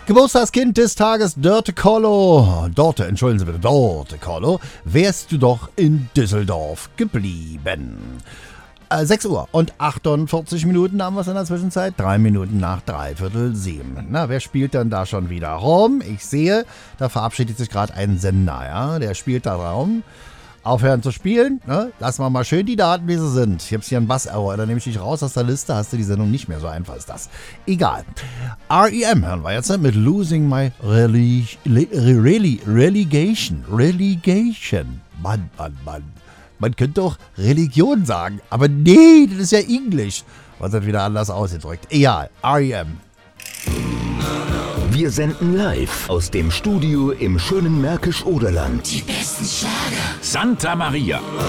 Geburtstagskind des Tages, Dörte Kollo. Entschuldigen Sie bitte, Dörte Kollo. Wärst du doch in Düsseldorf geblieben. 6 Uhr und 48 Minuten haben wir es in der Zwischenzeit. 3 Minuten nach 6:45. Na, wer spielt denn da schon wieder rum? Ich sehe, da verabschiedet sich gerade ein Sender, ja. Der spielt da rum. Aufhören zu spielen, ne? Lassen wir mal schön die Daten, wie sie sind. Ich hab's hier einen Bass-Error, da nehme ich dich raus aus der Liste, hast du die Sendung nicht mehr, so einfach ist das. Egal. R.E.M. hören wir jetzt mit Losing My Relegation. Mann. Man könnte doch Religion sagen, aber nee, das ist ja Englisch. Was hat wieder anders ausgedrückt? Egal, R.E.M. Wir senden live aus dem Studio im schönen Märkisch-Oderland. Die besten Schlager. Santa Maria.